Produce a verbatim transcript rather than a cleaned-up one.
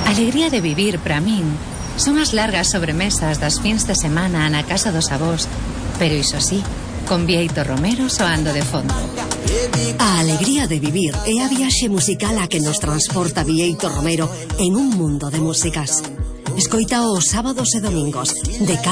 Alegría de vivir, para min, son as largas sobremesas das fins de semana na casa dos avós, pero iso sí, con Bieito Romero soando de fondo. A alegría de vivir é a viaxe musical a que nos transporta Bieito Romero en un mundo de músicas. Escoita os sábados e domingos de